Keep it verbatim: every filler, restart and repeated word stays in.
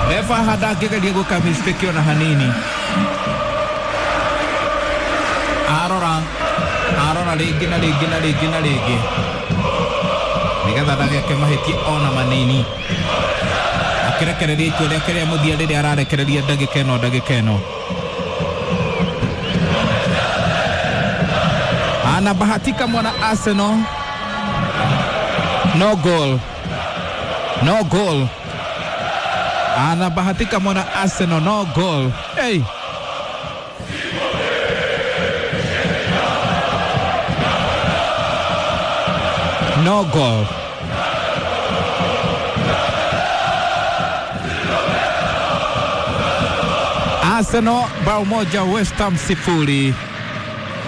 Refa hadakigeria guka mistake ona hanini. Arora arora rĩngĩ na rĩngĩ na rĩngĩ na rĩngĩ nigetha ndagĩake mahĩtia ona manini, akĩrekereria itua rĩake rĩa mũthia rĩrĩa ararekereria ndagĩka ĩno ndagĩka ĩno. Anabahatika mwana Arsenal. No goal. No goal. Anabahatika mwana Arsenal. No goal. Hey. No goal. Arsenal bao moja, West Ham sifuri.